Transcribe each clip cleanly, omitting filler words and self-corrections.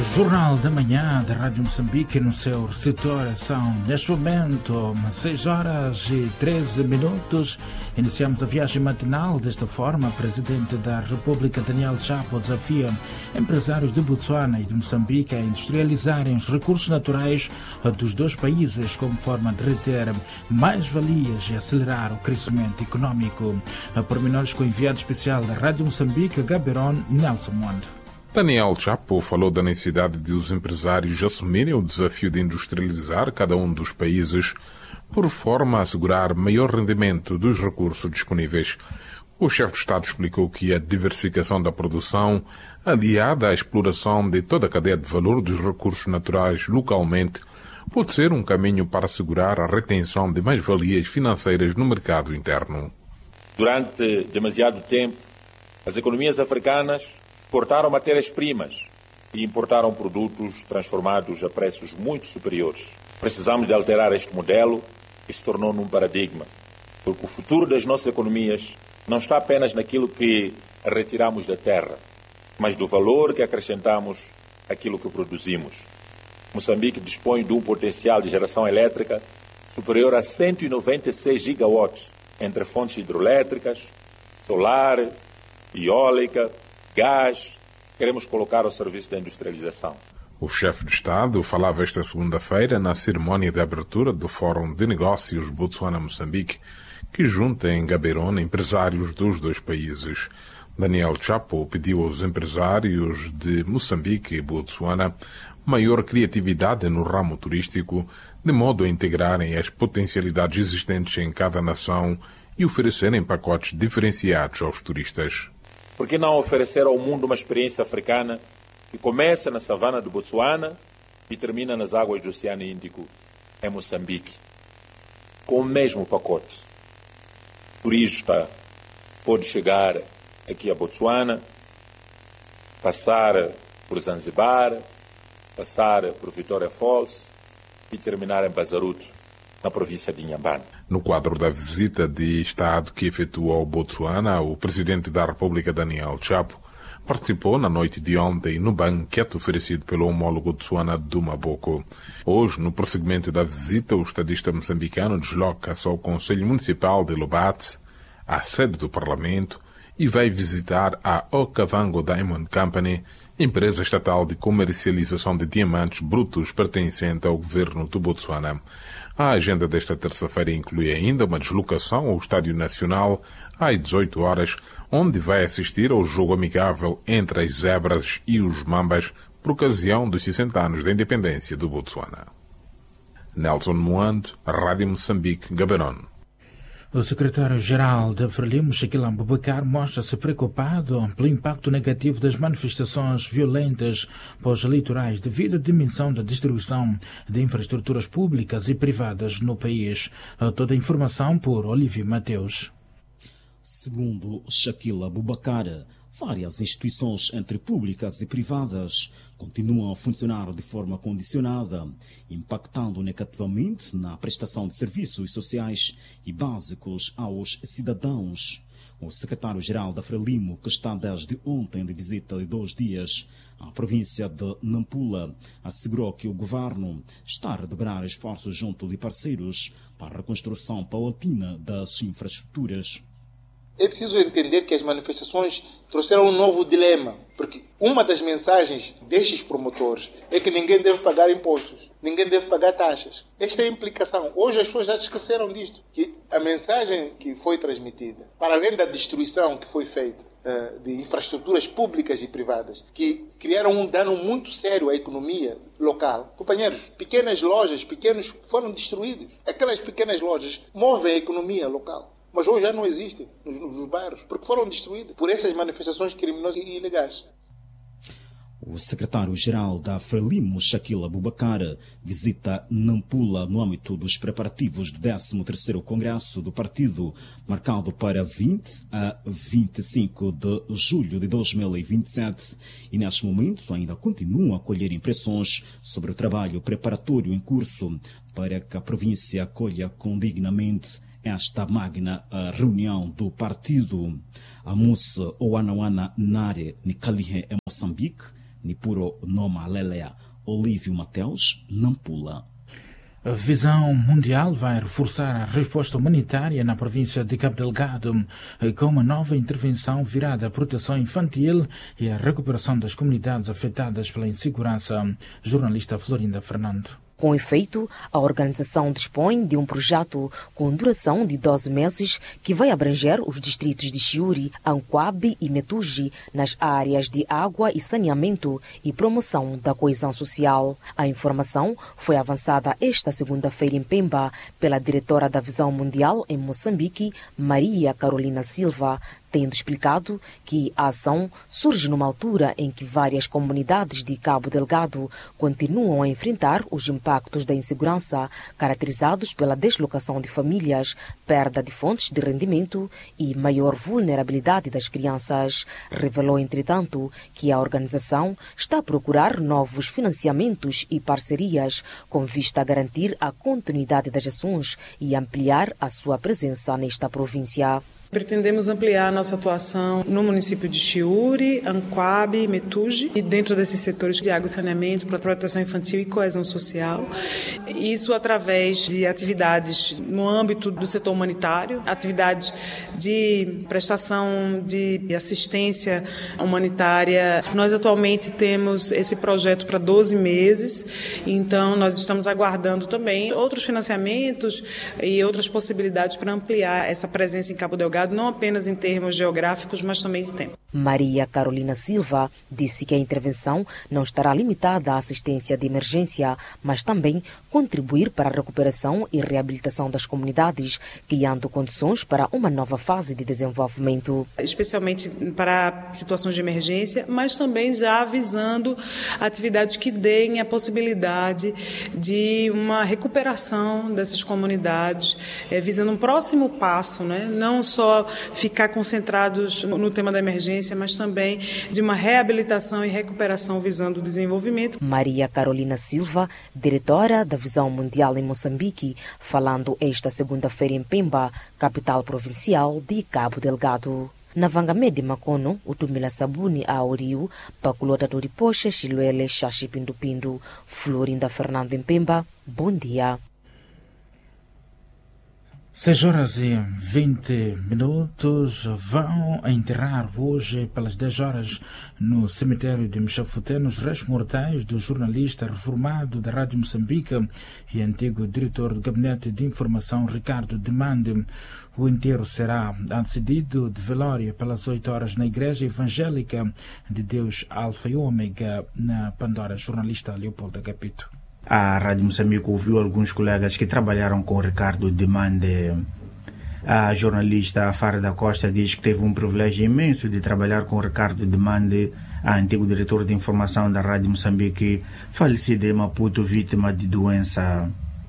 Jornal da Manhã da Rádio Moçambique no seu receptor. São, neste momento, 6 horas e 13 minutos. Iniciamos a viagem matinal. Desta forma, o Presidente da República, Daniel Chapo, desafia empresários de Botsuana e de Moçambique a industrializarem os recursos naturais dos dois países como forma de reter mais-valias e acelerar o crescimento econômico. A pormenores com o enviado especial da Rádio Moçambique, Gaberon, Nelson Mondo. Daniel Chapo falou da necessidade de os empresários assumirem o desafio de industrializar cada um dos países por forma a assegurar maior rendimento dos recursos disponíveis. O chefe de Estado explicou que a diversificação da produção, aliada à exploração de toda a cadeia de valor dos recursos naturais localmente, pode ser um caminho para assegurar a retenção de mais-valias financeiras no mercado interno. Durante demasiado tempo, as economias africanas exportaram matérias-primas e importaram produtos transformados a preços muito superiores. Precisamos de alterar este modelo e se tornou num paradigma, porque o futuro das nossas economias não está apenas naquilo que retiramos da terra, mas do valor que acrescentamos àquilo que produzimos. Moçambique dispõe de um potencial de geração elétrica superior a 196 gigawatts, entre fontes hidroelétricas, solar, eólica, gás, queremos colocar ao serviço da industrialização. O chefe de Estado falava esta segunda-feira na cerimónia de abertura do Fórum de Negócios Botsuana-Moçambique, que junta em Gaborone empresários dos dois países. Daniel Chapo pediu aos empresários de Moçambique e Botsuana maior criatividade no ramo turístico, de modo a integrarem as potencialidades existentes em cada nação e oferecerem pacotes diferenciados aos turistas. Por que não oferecer ao mundo uma experiência africana que começa na savana de Botsuana e termina nas águas do Oceano Índico, em Moçambique, com o mesmo pacote? O turista pode chegar aqui a Botsuana, passar por Zanzibar, passar por Vitória Falls e terminar em Bazaruto, na província de Inhambane. No quadro da visita de Estado que efetuou ao Botsuana, o Presidente da República, Daniel Chapo, participou na noite de ontem no banquete oferecido pelo homólogo Botsuana Duma Boko. Hoje, no prosseguimento da visita, o estadista moçambicano desloca-se ao Conselho Municipal de Lobat, à sede do Parlamento, e vai visitar a Okavango Diamond Company, empresa estatal de comercialização de diamantes brutos pertencente ao governo do Botsuana. A agenda desta terça-feira inclui ainda uma deslocação ao Estádio Nacional às 18 horas, onde vai assistir ao jogo amigável entre as Zebras e os Mambas por ocasião dos 60 anos da independência do Botsuana. Nelson Moando, Rádio Moçambique, Gaborone. O secretário-geral da Frelimo, Shaquille Abubakar, mostra-se preocupado pelo impacto negativo das manifestações violentas pós-eleitorais devido à dimensão da distribuição de infraestruturas públicas e privadas no país. Toda a informação por Olívio Mateus. Segundo Shaquille Abubakar, várias instituições entre públicas e privadas continuam a funcionar de forma condicionada, impactando negativamente na prestação de serviços sociais e básicos aos cidadãos. O secretário-geral da Frelimo, que está desde ontem de visita de 2 dias à província de Nampula, assegurou que o governo está a redobrar esforços junto de parceiros para a reconstrução paulatina das infraestruturas. É preciso entender que as manifestações trouxeram um novo dilema, porque uma das mensagens destes promotores é que ninguém deve pagar impostos, ninguém deve pagar taxas. Esta é a implicação. Hoje as pessoas já se esqueceram disto, que a mensagem que foi transmitida, para além da destruição que foi feita de infraestruturas públicas e privadas, que criaram um dano muito sério à economia local. Companheiros, pequenas lojas, pequenos foram destruídos. Aquelas pequenas lojas movem a economia local. Mas hoje já não existem nos bairros, porque foram destruídos por essas manifestações criminosas e ilegais. O secretário-geral da Frelimo, Shaquille Abubakar, visita Nampula no âmbito dos preparativos do 13º Congresso do Partido, marcado para 20 a 25 de julho de 2027. E neste momento ainda continua a colher impressões sobre o trabalho preparatório em curso para que a província acolha com dignamente esta magna reunião do partido. A moça Oanawana Nare Nikalihe em Moçambique Nipuro Noma Lelea, Olívio Mateus, Nampula. A Visão Mundial vai reforçar a resposta humanitária na província de Cabo Delgado com uma nova intervenção virada à proteção infantil e à recuperação das comunidades afetadas pela insegurança. Jornalista Florinda Fernando. Com efeito, a organização dispõe de um projeto com duração de 12 meses que vai abranger os distritos de Chiuri, Anquabe e Metuji nas áreas de água e saneamento e promoção da coesão social. A informação foi avançada esta segunda-feira em Pemba pela diretora da Visão Mundial em Moçambique, Maria Carolina Silva, tendo explicado que a ação surge numa altura em que várias comunidades de Cabo Delgado continuam a enfrentar os impactos da insegurança, caracterizados pela deslocação de famílias, perda de fontes de rendimento e maior vulnerabilidade das crianças. Revelou, entretanto, que a organização está a procurar novos financiamentos e parcerias com vista a garantir a continuidade das ações e ampliar a sua presença nesta província. Pretendemos ampliar a nossa atuação no município de Chiuri, Anquabe, Metuji e dentro desses setores de água e saneamento, proteção infantil e coesão social. Isso através de atividades no âmbito do setor humanitário, atividades de prestação de assistência humanitária. Nós atualmente temos esse projeto para 12 meses, então nós estamos aguardando também outros financiamentos e outras possibilidades para ampliar essa presença em Cabo Delgado, não apenas em termos geográficos, mas também de tempo. Maria Carolina Silva disse que a intervenção não estará limitada à assistência de emergência, mas também contribuir para a recuperação e reabilitação das comunidades, criando condições para uma nova fase de desenvolvimento. Especialmente para situações de emergência, mas também já visando atividades que deem a possibilidade de uma recuperação dessas comunidades, visando um próximo passo, não só ficar concentrados no tema da emergência, mas também de uma reabilitação e recuperação visando o desenvolvimento. Maria Carolina Silva, diretora da Visão Mundial em Moçambique, falando esta segunda-feira em Pemba, capital provincial de Cabo Delgado. Na Vangamede Macono, o Tumila Sabuni a Oriu, Paculota Toripoxa, Chiluele, Xaxi Pindu, Florinda Fernando em Pemba, bom dia. 6h20 vão enterrar hoje pelas 10h no cemitério de Mixafutene os restos mortais do jornalista reformado da Rádio Moçambique e antigo diretor do Gabinete de Informação Ricardo Demande. O enterro será antecedido de velório pelas 8h na Igreja Evangélica de Deus Alfa e Ômega na Pandora. Jornalista Leopoldo Agapito. A Rádio Moçambique ouviu alguns colegas que trabalharam com Ricardo Demande. A jornalista Fara da Costa diz que teve um privilégio imenso de trabalhar com Ricardo Demande, antigo diretor de informação da Rádio Moçambique, falecido em Maputo, vítima de doença.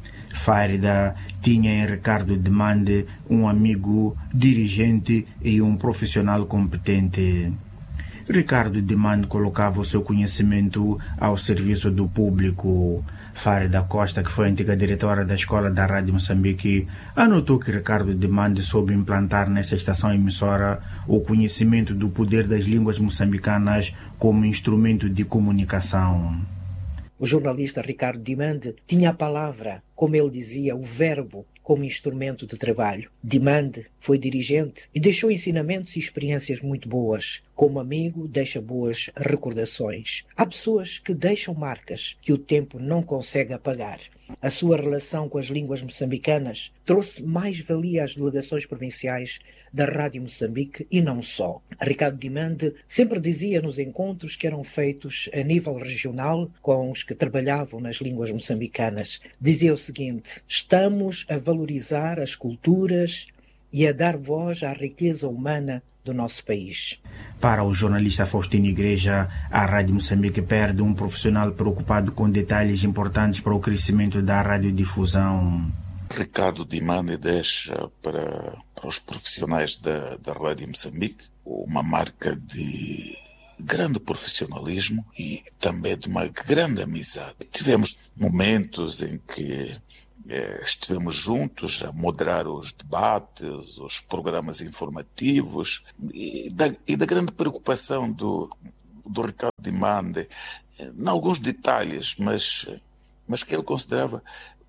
Fárida tinha em Ricardo Demande um amigo, dirigente e um profissional competente. Ricardo Demande colocava o seu conhecimento ao serviço do público. Fárida Costa, que foi antiga diretora da Escola da Rádio Moçambique, anotou que Ricardo Demande soube implantar nessa estação emissora o conhecimento do poder das línguas moçambicanas como instrumento de comunicação. O jornalista Ricardo Demande tinha a palavra, como ele dizia, o verbo, como instrumento de trabalho. Demande foi dirigente e deixou ensinamentos e experiências muito boas. Como amigo, deixa boas recordações. Há pessoas que deixam marcas que o tempo não consegue apagar. A sua relação com as línguas moçambicanas trouxe mais-valia às delegações provinciais da Rádio Moçambique e não só. Ricardo Demande sempre dizia nos encontros que eram feitos a nível regional com os que trabalhavam nas línguas moçambicanas. Dizia o seguinte: estamos a valorizar as culturas e a dar voz à riqueza humana do nosso país. Para o jornalista Faustino Igreja, a Rádio Moçambique perde um profissional preocupado com detalhes importantes para o crescimento da radiodifusão. Ricardo Demande deixa para os profissionais da Rádio Moçambique uma marca de grande profissionalismo e também de uma grande amizade. Tivemos momentos em que estivemos juntos a moderar os debates, os programas informativos e da grande preocupação do do Ricardo Dimande, em alguns detalhes, mas que ele considerava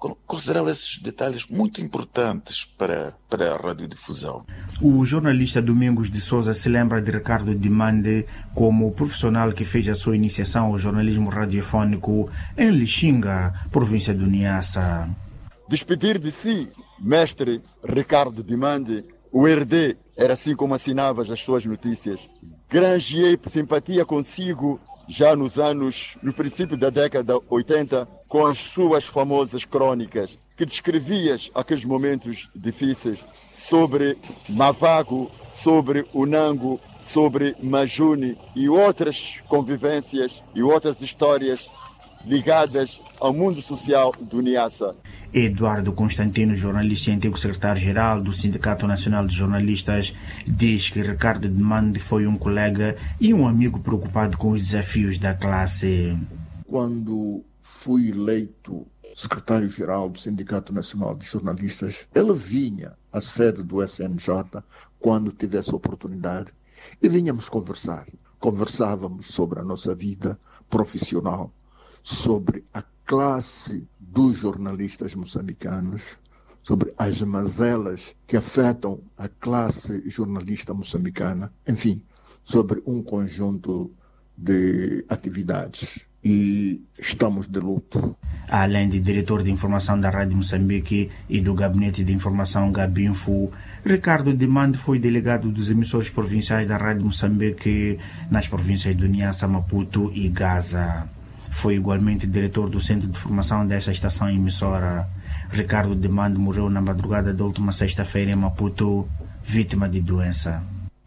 esses detalhes muito importantes para a radiodifusão. O jornalista Domingos de Souza se lembra de Ricardo Dimande como profissional que fez a sua iniciação ao jornalismo radiofónico em Lixinga, província do Niassa. Despedir de si, mestre Ricardo Dimande, o RD era assim como assinavas as suas notícias. Granjeei simpatia consigo já no princípio da década 80, com as suas famosas crônicas, que descrevias aqueles momentos difíceis sobre Mavago, sobre Unango, sobre Majune e outras convivências e outras histórias ligadas ao mundo social do Niassa. Eduardo Constantino, jornalista e antigo secretário-geral do Sindicato Nacional de Jornalistas, diz que Ricardo Dimande foi um colega e um amigo preocupado com os desafios da classe. Quando fui eleito secretário-geral do Sindicato Nacional de Jornalistas, ele vinha à sede do SNJ quando tivesse oportunidade e vinhamos conversar. Conversávamos sobre a nossa vida profissional, sobre a classe dos jornalistas moçambicanos, sobre as mazelas que afetam a classe jornalista moçambicana, enfim, sobre um conjunto de atividades. E estamos de luto. Além de diretor de informação da Rádio Moçambique e do Gabinete de Informação Gabinfo, Ricardo Dimande foi delegado dos emissores provinciais da Rádio Moçambique nas províncias do Niassa, Maputo e Gaza. Foi igualmente diretor do Centro de Formação desta estação emissora. Ricardo Dimande morreu na madrugada da última sexta-feira em Maputo, vítima de doença.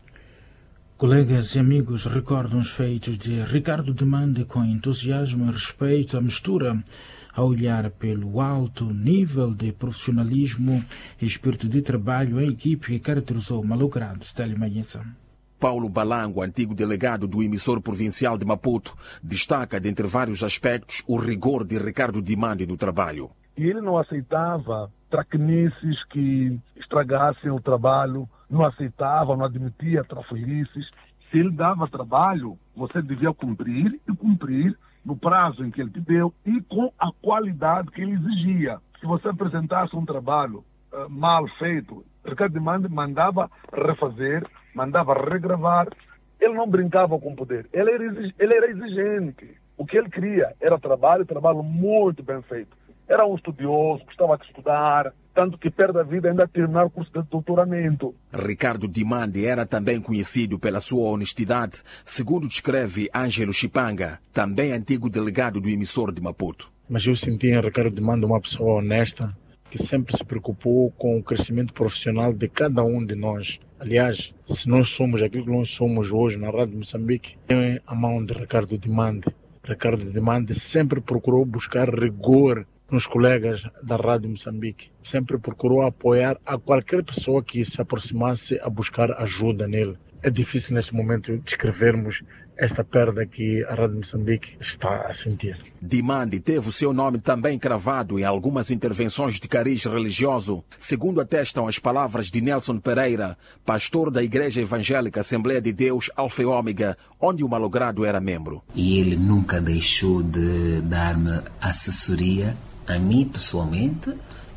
Colegas e amigos recordam os feitos de Ricardo Dimande com entusiasmo e respeito à mistura, a olhar pelo alto nível de profissionalismo e espírito de trabalho em equipe que caracterizou o malogrado Stélio Manhissa. Paulo Balango, antigo delegado do emissor provincial de Maputo, destaca, dentre vários aspectos, o rigor de Ricardo Dimande no trabalho. E ele não aceitava traquinices que estragassem o trabalho, não aceitava, não admitia trafolhices. Se ele dava trabalho, você devia cumprir e cumprir no prazo em que ele te deu e com a qualidade que ele exigia. Se você apresentasse um trabalho mal feito, Ricardo Dimande mandava refazer, mandava regravar. Ele não brincava com o poder, ele era exigente. O que ele queria era trabalho muito bem feito. Era um estudioso, gostava de estudar, tanto que perde a vida ainda a terminar o curso de doutoramento. Ricardo Dimande era também conhecido pela sua honestidade, segundo descreve Ângelo Chipanga, também antigo delegado do emissor de Maputo. Mas eu senti em Ricardo Dimande uma pessoa honesta, que sempre se preocupou com o crescimento profissional de cada um de nós. Aliás, se nós somos aquilo que nós somos hoje na Rádio Moçambique, é a mão de Ricardo Dimande. Ricardo Dimande sempre procurou buscar rigor nos colegas da Rádio Moçambique. Sempre procurou apoiar a qualquer pessoa que se aproximasse a buscar ajuda nele. É difícil neste momento descrevermos esta perda que a Rádio Moçambique está a sentir. Dimande teve o seu nome também cravado em algumas intervenções de cariz religioso, segundo atestam as palavras de Nelson Pereira, pastor da Igreja Evangélica Assembleia de Deus Alfa e Ômega, onde o malogrado era membro. E ele nunca deixou de dar-me assessoria, a mim pessoalmente,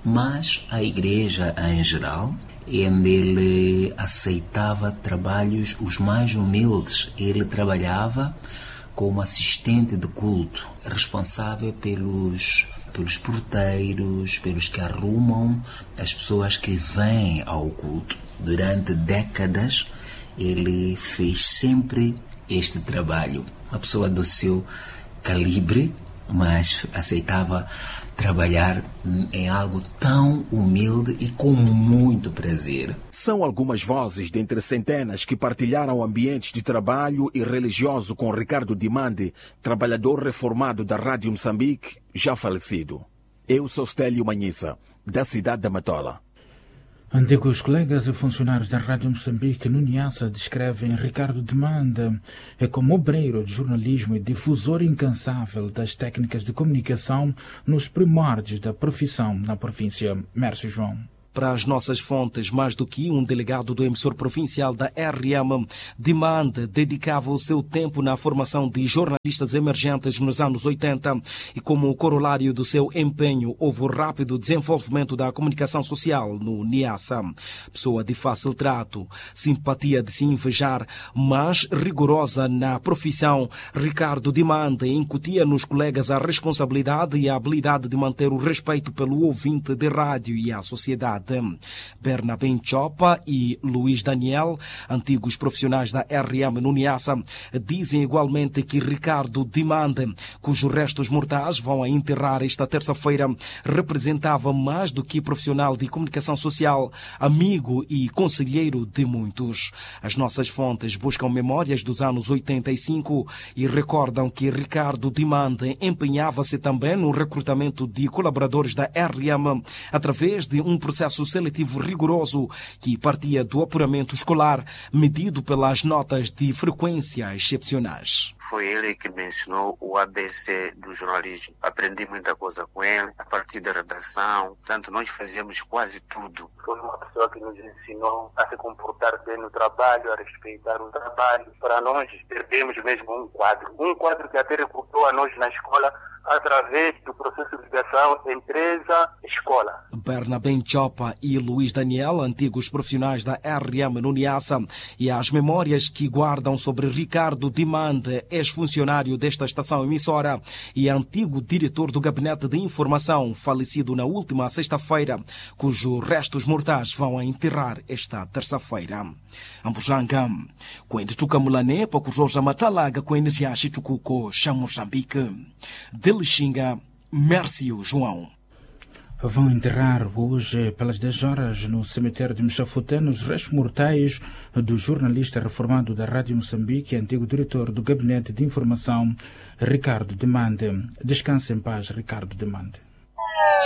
mas à Igreja em geral, onde ele aceitava trabalhos os mais humildes. Ele trabalhava como assistente de culto, responsável pelos porteiros, pelos que arrumam as pessoas que vêm ao culto. Durante décadas, ele fez sempre este trabalho. Uma pessoa do seu calibre, mas aceitava trabalhar em algo tão humilde e com muito prazer. São algumas vozes dentre centenas que partilharam ambientes de trabalho e religioso com Ricardo Dimande, trabalhador reformado da Rádio Moçambique, já falecido. Eu sou Stélio Manhissa, da cidade da Matola. Antigos colegas e funcionários da Rádio Moçambique no Niassa descrevem Ricardo Dimande como obreiro de jornalismo e difusor incansável das técnicas de comunicação nos primórdios da profissão na província. Mércio João. Para as nossas fontes, mais do que um delegado do emissor provincial da RM, Dimande dedicava o seu tempo na formação de jornalistas emergentes nos anos 80 e, como corolário do seu empenho, houve o rápido desenvolvimento da comunicação social no Niassa. Pessoa de fácil trato, simpatia de se invejar, mas rigorosa na profissão, Ricardo Dimande incutia nos colegas a responsabilidade e a habilidade de manter o respeito pelo ouvinte de rádio e a sociedade. Bernabé Chopa e Luís Daniel, antigos profissionais da RM no Niassa, dizem igualmente que Ricardo Dimande, cujos restos mortais vão a enterrar esta terça-feira, representava mais do que profissional de comunicação social, amigo e conselheiro de muitos. As nossas fontes buscam memórias dos anos 85 e recordam que Ricardo Dimande empenhava-se também no recrutamento de colaboradores da RM através de um processo seletivo rigoroso que partia do apuramento escolar medido pelas notas de frequência excepcionais. Foi ele que me ensinou o ABC do jornalismo. Aprendi muita coisa com ele, a partir da redação. Portanto, nós fazíamos quase tudo. Foi uma pessoa que nos ensinou a se comportar bem no trabalho, a respeitar o trabalho. Para nós, perdemos mesmo um quadro que até recrutou a nós na escola através do processo de ligação empresa-escola. Bernabé Chopa e Luís Daniel, antigos profissionais da RM no Niassa, e as memórias que guardam sobre Ricardo Dimande, ex-funcionário desta estação emissora e antigo diretor do Gabinete de Informação, falecido na última sexta-feira, cujos restos mortais vão a enterrar esta terça-feira. Ambujanga, Quente Chucamulane, Pacujoja Matalaga, Quente Jiaxi Chucuco, Moçambique. De Lixinga, Mércio João. Vão enterrar hoje, pelas 10 horas, no cemitério de Mchafutene, os restos mortais do jornalista reformado da Rádio Moçambique e antigo diretor do Gabinete de Informação, Ricardo Dimande. Descanse em paz, Ricardo Dimande.